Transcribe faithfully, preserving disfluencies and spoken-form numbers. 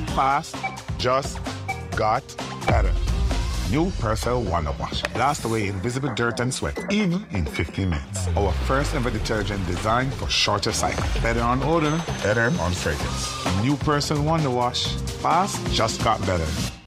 Fast just got better. New Persil Wonder Wash. Blast away invisible dirt and sweat, even in fifteen minutes. Our first ever detergent designed for shorter cycle. Better on odor, better on fragrance. New Persil Wonder Wash. Fast just got better.